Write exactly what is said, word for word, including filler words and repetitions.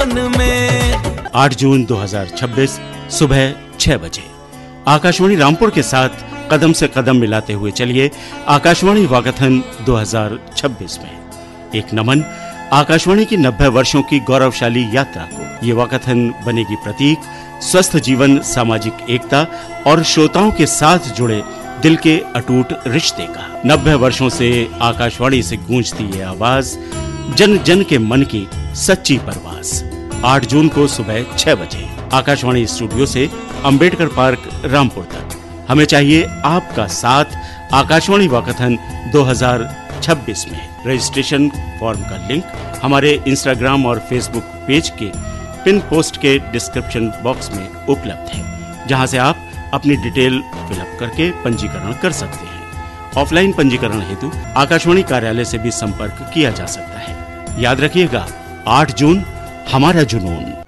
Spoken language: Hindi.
मन में। आठ जून दो हज़ार छब्बीस सुबह छह बजे आकाशवाणी रामपुर के साथ कदम से कदम मिलाते हुए चलिए आकाशवाणी वाकाथन दो हज़ार छब्बीस में। एक नमन आकाशवाणी की नब्बे वर्षों की गौरवशाली यात्रा को। ये वाकाथन बनेगी प्रतीक स्वस्थ जीवन, सामाजिक एकता और श्रोताओं के साथ जुड़े दिल के अटूट रिश्ते का। नब्बे वर्षों से आकाशवाणी से गूंजती ये आवाज, जन जन के मन की सच्ची परवास। आठ जून को सुबह छह बजे आकाशवाणी स्टूडियो से अंबेडकर पार्क रामपुर तक हमें चाहिए आपका साथ आकाशवाणी वाकाथन दो हज़ार छब्बीस में। रजिस्ट्रेशन फॉर्म का लिंक हमारे इंस्टाग्राम और फेसबुक पेज के पिन पोस्ट के डिस्क्रिप्शन बॉक्स में उपलब्ध है, जहां से आप अपनी डिटेल फिलअप करके पंजीकरण कर सकते हैं। ऑफलाइन पंजीकरण हेतु आकाशवाणी कार्यालय से भी संपर्क किया जा सकता है। याद रखिएगा, आठ जून हमारा जुनून।